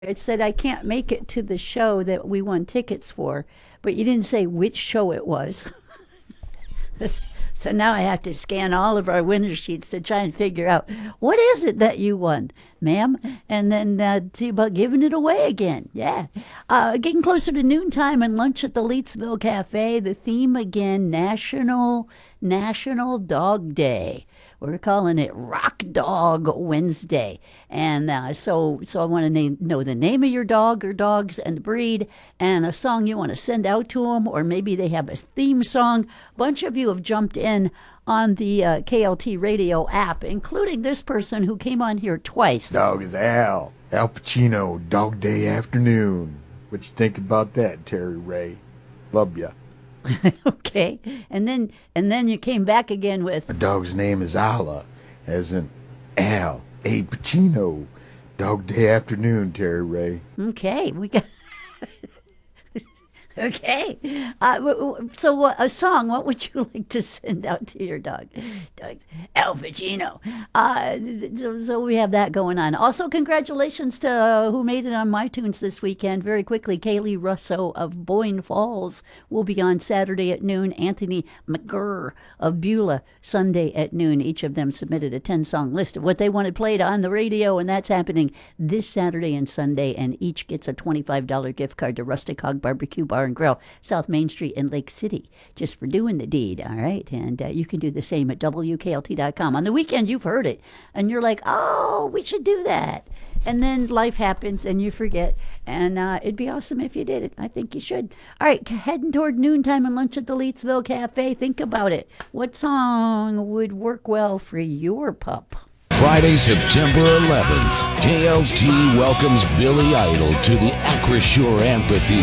It said I can't make it to the show that we won tickets for, but you didn't say which show it was. So now I have to scan all of our winner sheets to try and figure out what is it that you won, ma'am, and then see about giving it away again. Yeah. Getting closer to noontime and lunch at the Leetsville Cafe. The theme again, National Dog Day. We're calling it Rock Dog Wednesday. And so I want to know the name of your dog or dogs and the breed and a song you want to send out to them, or maybe they have a theme song. A bunch of you have jumped in on the KLT radio app, including this person who came on here twice. Dog is Al Pacino, Dog Day Afternoon. What you think about that, Terry Ray? Love ya. Okay, and then you came back again with My dog's name is Ala, as in Al A. Pacino. Dog Day Afternoon, Terry Ray. Okay, we got okay. So a song. What would you like to send out to your dog? Al Pacino. So we have that going on. Also, congratulations to who made it on MyTunes this weekend. Very quickly, Kaylee Russo of Boyne Falls will be on Saturday at noon. Anthony McGurr of Beulah Sunday at noon. Each of them submitted a 10-song list of what they wanted played on the radio, and that's happening this Saturday and Sunday. And each gets a $25 gift card to Rustic Hog Barbecue Bar and Grill, South Main Street in Lake City, just for doing the deed. All right, and you can do the same at WKLT.com. On the weekend, you've heard it, and you're like, oh, we should do that. And then life happens, and you forget, and it'd be awesome if you did it. I think you should. All right, heading toward noontime and lunch at the Leetsville Cafe. Think about it. What song would work well for your pup? Friday, September 11th, KLT welcomes Billy Idol to the Acrisure Amphitheater.